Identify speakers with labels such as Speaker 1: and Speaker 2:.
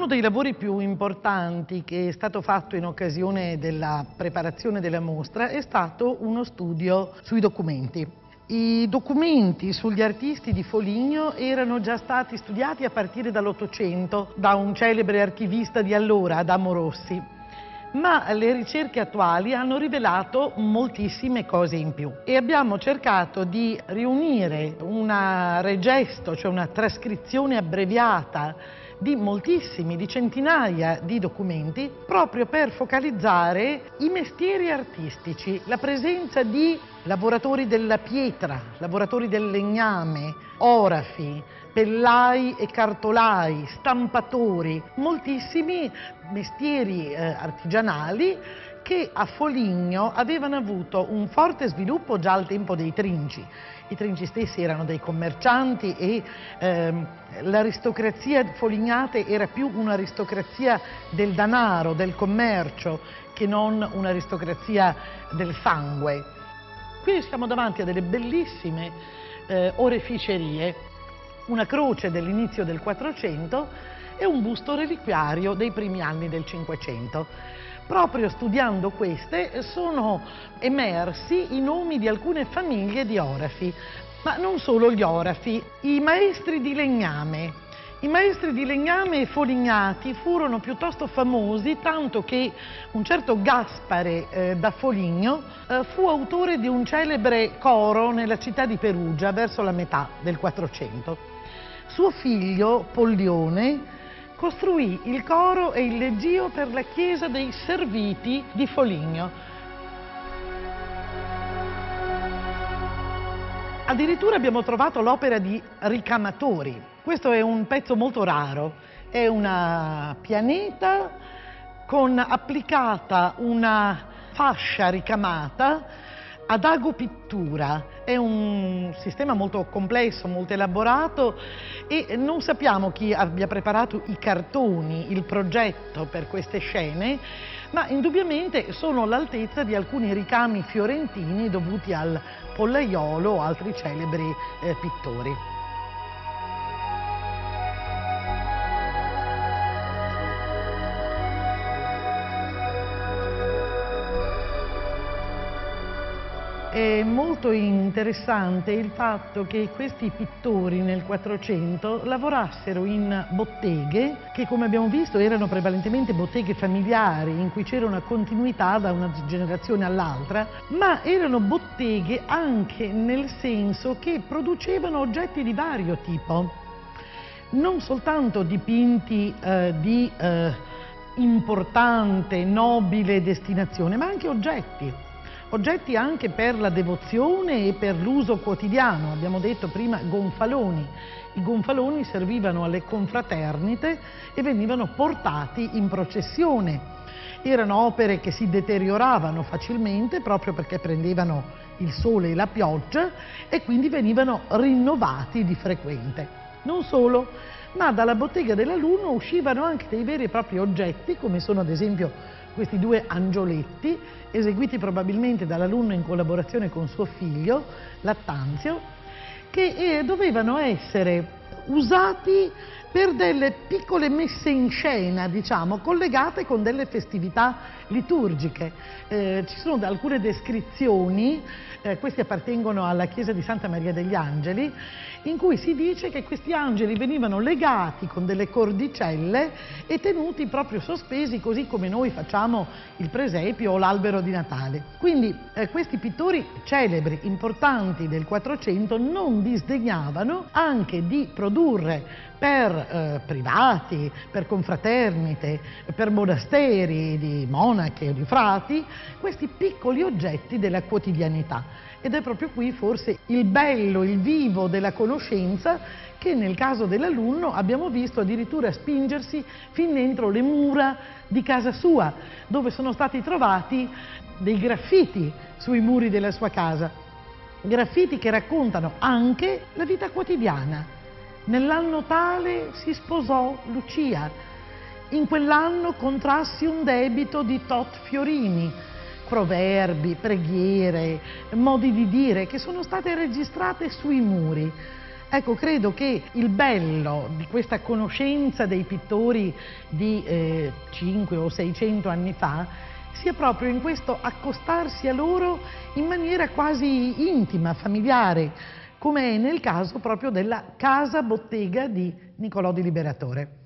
Speaker 1: Uno dei lavori più importanti che è stato fatto in occasione della preparazione della mostra è stato uno studio sui documenti. I documenti sugli artisti di Foligno erano già stati studiati a partire dall'Ottocento da un celebre archivista di allora, Adamo Rossi, ma le ricerche attuali hanno rivelato moltissime cose in più e abbiamo cercato di riunire una regesto, cioè una trascrizione abbreviata di centinaia di documenti, proprio per focalizzare i mestieri artistici, la presenza di lavoratori della pietra, lavoratori del legname, orafi, pellai e cartolai, stampatori, moltissimi mestieri artigianali che a Foligno avevano avuto un forte sviluppo già al tempo dei Trinci. I Trinci stessi erano dei commercianti e l'aristocrazia folignate era più un'aristocrazia del denaro, del commercio, che non un'aristocrazia del sangue. Qui siamo davanti a delle bellissime oreficerie, una croce dell'inizio del 400 e un busto reliquiario dei primi anni del 500. Proprio studiando queste sono emersi i nomi di alcune famiglie di orafi, ma non solo gli orafi, i maestri di legname. I maestri di legname folignati furono piuttosto famosi, tanto che un certo Gaspare da Foligno fu autore di un celebre coro nella città di Perugia verso la metà del 400. Suo figlio Pollione costruì il coro e il leggio per la chiesa dei Serviti di Foligno. Addirittura abbiamo trovato l'opera di ricamatori. Questo è un pezzo molto raro, è una pianeta con applicata una fascia ricamata ad ago pittura. È un sistema molto complesso, molto elaborato e non sappiamo chi abbia preparato i cartoni, il progetto per queste scene, ma indubbiamente sono all'altezza di alcuni ricami fiorentini dovuti al Pollaiolo o altri celebri pittori. È molto interessante il fatto che questi pittori nel 400 lavorassero in botteghe che, come abbiamo visto, erano prevalentemente botteghe familiari in cui c'era una continuità da una generazione all'altra, ma erano botteghe anche nel senso che producevano oggetti di vario tipo, non soltanto dipinti di importante, nobile destinazione, ma anche oggetti anche per la devozione e per l'uso quotidiano. Abbiamo detto prima gonfaloni. I gonfaloni servivano alle confraternite e venivano portati in processione. Erano opere che si deterioravano facilmente proprio perché prendevano il sole e la pioggia e quindi venivano rinnovati di frequente. Non solo, ma dalla bottega dell'alunno uscivano anche dei veri e propri oggetti, come sono ad esempio questi due angioletti, eseguiti probabilmente dall'alunno in collaborazione con suo figlio, Lattanzio, che dovevano essere usati per delle piccole messe in scena, diciamo, collegate con delle festività liturgiche. Ci sono alcune descrizioni, questi appartengono alla chiesa di Santa Maria degli Angeli, in cui si dice che questi angeli venivano legati con delle cordicelle e tenuti proprio sospesi, così come noi facciamo il presepio o l'albero di Natale. Quindi questi pittori celebri, importanti del 400, non disdegnavano anche di produrre per privati, per confraternite, per monasteri di monache o di frati, questi piccoli oggetti della quotidianità. Ed è proprio qui forse il bello, il vivo della conoscenza che nel caso dell'alunno abbiamo visto addirittura spingersi fin dentro le mura di casa sua, dove sono stati trovati dei graffiti sui muri della sua casa. Graffiti che raccontano anche la vita quotidiana. Nell'anno tale si sposò Lucia, in quell'anno contrassi un debito di tot fiorini, proverbi, preghiere, modi di dire che sono state registrate sui muri. Ecco, credo che il bello di questa conoscenza dei pittori di 500 o 600 anni fa sia proprio in questo accostarsi a loro in maniera quasi intima, familiare, come è nel caso proprio della casa bottega di Niccolò di Liberatore.